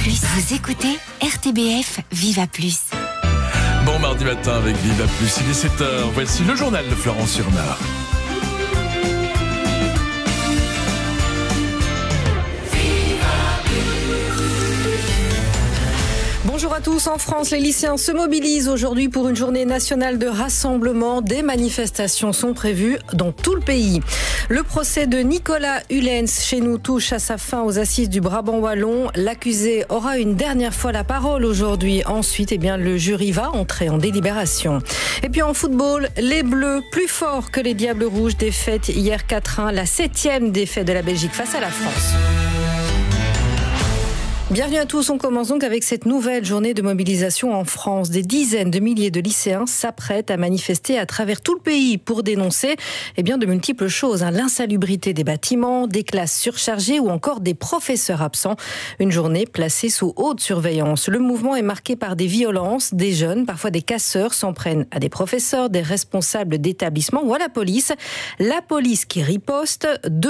Plus. Vous écoutez RTBF Viva Plus. Bon mardi matin avec Viva Plus, il est 7h. Voici le journal de Florence Surnard. Bonjour à tous. En France, les lycéens se mobilisent aujourd'hui pour une journée nationale de rassemblement. Des manifestations sont prévues dans tout le pays. Le procès de Nicolas Hulens chez nous touche à sa fin aux assises du Brabant wallon. L'accusé aura une dernière fois la parole aujourd'hui. Ensuite, le jury va entrer en délibération. Et puis en football, les Bleus plus forts que les Diables Rouges, défaite hier 4-1, la 7e défaite de la Belgique face à la France. Bienvenue à tous, on commence donc avec cette nouvelle journée de mobilisation en France. Des dizaines de milliers de lycéens s'apprêtent à manifester à travers tout le pays pour dénoncer de multiples choses. L'insalubrité des bâtiments, des classes surchargées ou encore des professeurs absents. Une journée placée sous haute surveillance. Le mouvement est marqué par des violences. Des jeunes, parfois des casseurs, s'en prennent à des professeurs, des responsables d'établissements ou à la police. La police qui riposte,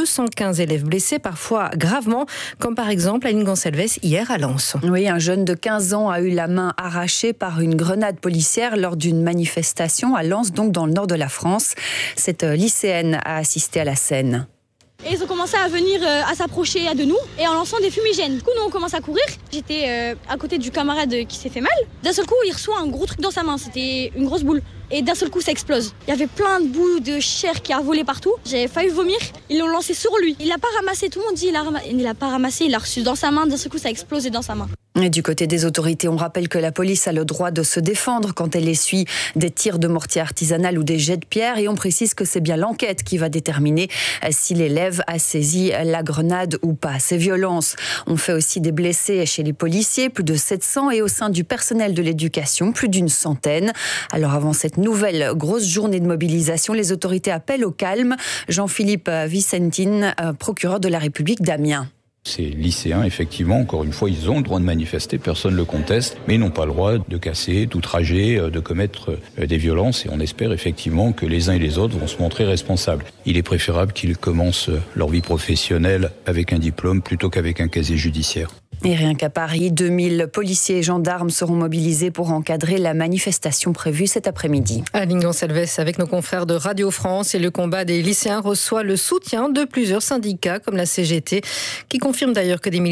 215 élèves blessés, parfois gravement, comme par exemple Aline Gonçalves hier à Lens. Oui, un jeune de 15 ans a eu la main arrachée par une grenade policière lors d'une manifestation à Lens, donc dans le nord de la France. Cette lycéenne a assisté à la scène. Et ils ont commencé à venir, à s'approcher de nous et en lançant des fumigènes. Du coup, nous, on commence à courir. J'étais à côté du camarade qui s'est fait mal. D'un seul coup, il reçoit un gros truc dans sa main. C'était une grosse boule. Et d'un seul coup, ça explose. Il y avait plein de bouts de chair qui a volé partout. J'avais failli vomir. Ils l'ont lancé sur lui. Il l'a pas ramassé. Tout le monde dit il l'a pas ramassé. Il l'a reçu dans sa main. D'un seul coup, ça a explosé dans sa main. Et du côté des autorités, on rappelle que la police a le droit de se défendre quand elle essuie des tirs de mortier artisanal ou des jets de pierre. Et on précise que c'est bien l'enquête qui va déterminer si l'élève a saisi la grenade ou pas. Ces violences ont fait aussi des blessés chez les policiers, plus de 700, et au sein du personnel de l'éducation, plus d'une centaine. Alors avant cette nouvelle grosse journée de mobilisation, les autorités appellent au calme. Jean-Philippe Vicentine, procureur de la République d'Amiens. Ces lycéens, effectivement, encore une fois, ils ont le droit de manifester, personne ne le conteste, mais ils n'ont pas le droit de casser, d'outrager, de commettre des violences, et on espère effectivement que les uns et les autres vont se montrer responsables. Il est préférable qu'ils commencent leur vie professionnelle avec un diplôme plutôt qu'avec un casier judiciaire. Et rien qu'à Paris, 2000 policiers et gendarmes seront mobilisés pour encadrer la manifestation prévue cet après-midi. Aline Gonçalves avec nos confrères de Radio France, et le combat des lycéens reçoit le soutien de plusieurs syndicats comme la CGT qui confirme d'ailleurs que des